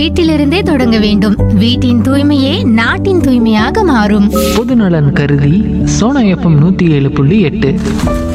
வீட்டிலிருந்தே தொடங்க வேண்டும். வீட்டின் தூய்மையே நாட்டின் தூய்மையாக மாறும். பொதுநலன் கருதி சோனா எஃப்எம் 107.8.